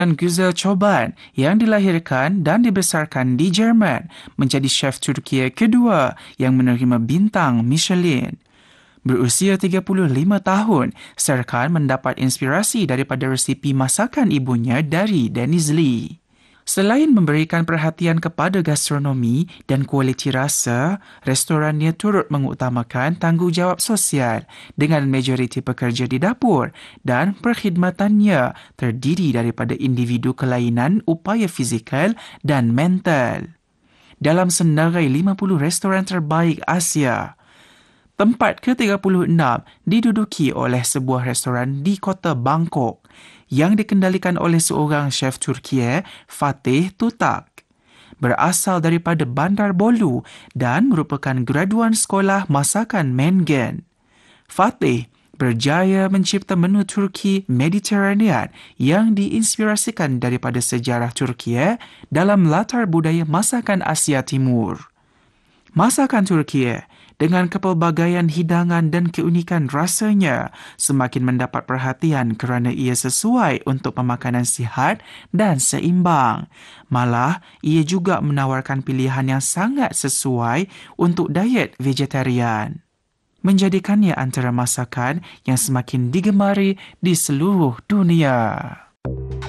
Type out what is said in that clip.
Güzel Çoban yang dilahirkan dan dibesarkan di Jerman menjadi chef Turki kedua yang menerima bintang Michelin. Berusia 35 tahun, Serkan mendapat inspirasi daripada resipi masakan ibunya dari Dennis Lee. Selain memberikan perhatian kepada gastronomi dan kualiti rasa, restorannya turut mengutamakan tanggungjawab sosial dengan majoriti pekerja di dapur dan perkhidmatannya terdiri daripada individu kelainan upaya fizikal dan mental. Dalam senarai 50 restoran terbaik Asia, tempat ke-36 diduduki oleh sebuah restoran di kota Bangkok yang dikendalikan oleh seorang chef Turki, Fatih Tutak. Berasal daripada Bandar Bolu dan merupakan graduan sekolah masakan Mengen. Fatih berjaya mencipta menu Turki Mediterranean yang diinspirasikan daripada sejarah Turki dalam latar budaya masakan Asia Timur. Masakan Turki dengan kepelbagaian hidangan dan keunikan rasanya semakin mendapat perhatian kerana ia sesuai untuk pemakanan sihat dan seimbang. Malah, ia juga menawarkan pilihan yang sangat sesuai untuk diet vegetarian, menjadikannya antara masakan yang semakin digemari di seluruh dunia.